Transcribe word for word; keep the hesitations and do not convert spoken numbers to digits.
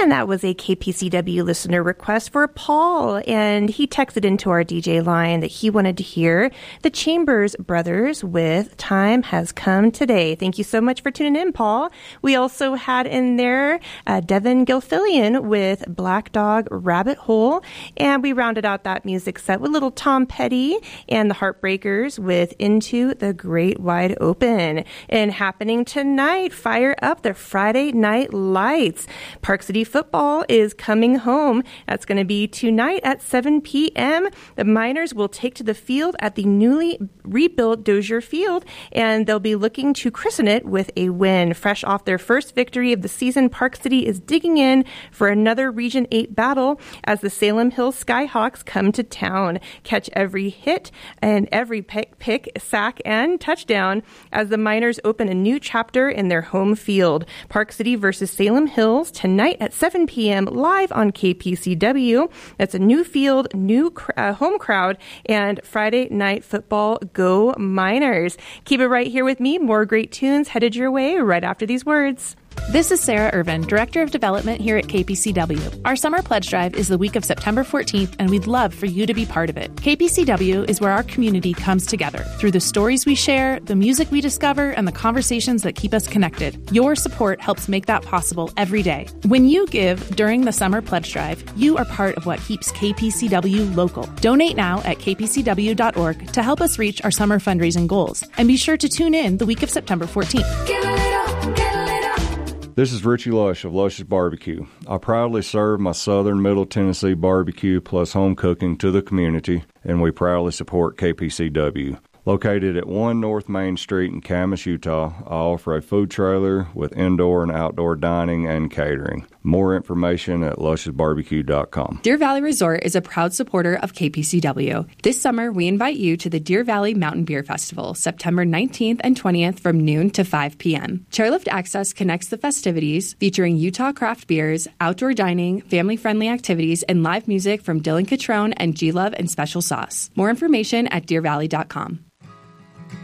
And that was a K P C W listener request for Paul. And he texted into our D J line that he wanted to hear the Chambers Brothers with Time Has Come Today. Thank you so much for tuning in, Paul. We also had in there uh, Devin Gilfillian with Black Dog Rabbit Hole. And we rounded out that music set with little Tom Petty and the Heartbreakers with Into the Great Wide Open. And happening tonight, fire up the Friday Night Lights. Park City football is coming home. That's going to be tonight at seven p.m. The Miners will take to the field at the newly rebuilt Dozier Field, and they'll be looking to christen it with a win. Fresh off their first victory of the season, Park City is digging in for another Region eight battle as the Salem Hills Skyhawks come to town. Catch every hit and every pick, pick, sack, and touchdown as the Miners open a new chapter in their home field. Park City versus Salem Hills tonight at seven p.m. live on K P C W. That's a new field, new cr- uh, home crowd, and Friday Night Football. Go Miners. Keep it right here with me. More great tunes headed your way right after these words. This is Sarah Irvin, Director of Development here at K P C W. Our Summer Pledge Drive is the week of September fourteenth, and we'd love for you to be part of it. K P C W is where our community comes together through the stories we share, the music we discover, and the conversations that keep us connected. Your support helps make that possible every day. When you give during the Summer Pledge Drive, you are part of what keeps K P C W local. Donate now at k p c w dot org to help us reach our summer fundraising goals. And be sure to tune in the week of September fourteenth. Give a little, give a little. This is Richie Lush of Lush's Barbecue. I proudly serve my Southern Middle Tennessee barbecue plus home cooking to the community, and we proudly support K P C W. Located at one North Main Street in Camas, Utah, I offer a food trailer with indoor and outdoor dining and catering. More information at lushes barbecue dot com. Deer Valley Resort is a proud supporter of K P C W. This summer, we invite you to the Deer Valley Mountain Beer Festival, September nineteenth and twentieth from noon to five p.m. Chairlift Access connects the festivities, featuring Utah craft beers, outdoor dining, family-friendly activities, and live music from Dylan Catrone and G-Love and Special Sauce. More information at deer valley dot com.